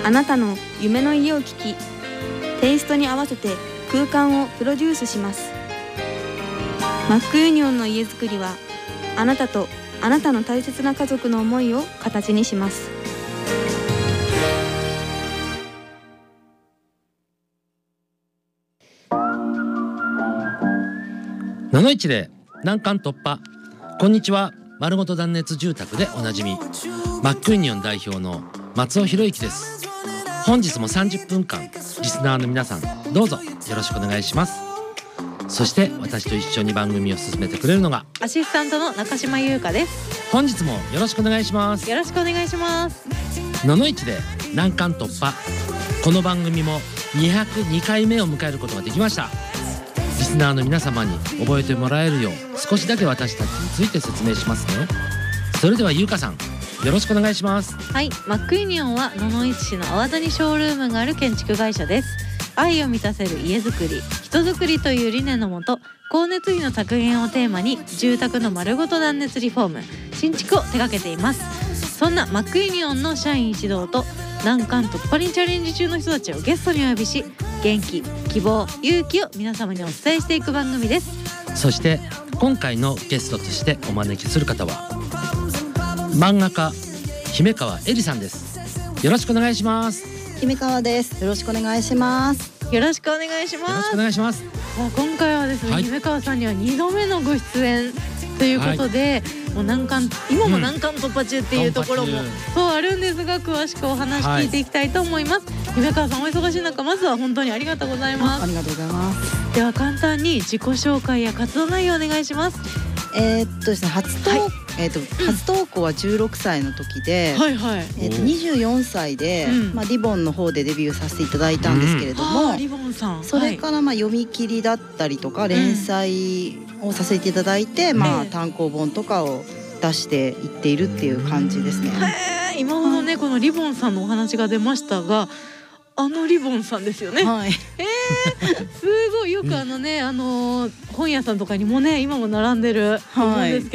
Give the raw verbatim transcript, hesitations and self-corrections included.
あなたの夢の家を聞き、テイストに合わせて空間をプロデュースします。マックユニオンの家づくりは、あなたとあなたの大切な家族の思いを形にします。 なのいちで難関突破。こんにちは。丸ごと断熱住宅でおなじみマックユニオン代表の松尾博之です。本日もさんじゅっぷんかんリスナーの皆さん、どうぞよろしくお願いします。そして私と一緒に番組を進めてくれるのがアシスタントの中島優香です。 本日もよろしくお願いします。 よろしくお願いします。 なのいちで難関突破。この番組もにひゃくにかいめを迎えることができました。リスナーの皆様に覚えてもらえるよう少しだけ私たちについて説明しますね。それでは優香さん、よろしくお願いします。 はい、マックユニオンは野々市市の粟田にショールームがある建築会社です。愛を満たせる家づくり、人づくりという理念のもと、光熱費の削減をテーマに住宅の丸ごと断熱リフォーム、新築を手掛けています。そんなマックユニオンの社員一同と難関突破にチャレンジ中の人たちをゲストにお呼びし、元気、希望、勇気を皆様にお伝えしていく番組です。 そして今回のゲストとしてお招きする方は漫画家姫川絵里さんです。よろしくお願いします。 姫川です。よろしくお願いします。 よろしくお願いします。 よろしくお願いします。 さあ今回はですね、はい、姫川さんにはにどめのご出演ということで、はい、もう難関今も難関突破中っていうところも、うん、そうあるんですが、詳しくお話聞いていきたいと思います。はい、姫川さん、お忙しい中、まずは本当にありがとうございます。 あ, ありがとうございます。 では簡単に自己紹介や活動内容お願いします。 えー、っとですね初投、はいえー、と初投稿はじゅうろくさいの時で、 はいはいえー、とにじゅうよんさいで、 うんまあ、リボンの方でデビューさせていただいたんですけれども、 うん、リボンさん、 それからまあ読み切りだったりとか連載をさせていただいて、うんまあ、単行本とかを出していっているっていう感じですね。 へー、今ほどね、このリボンさんのお話が出ましたが、あのリボンさんですよね。 はい、 えー、すごいよくあのね、あの本屋さんとかにもね今も並んでると思うんですけど、はい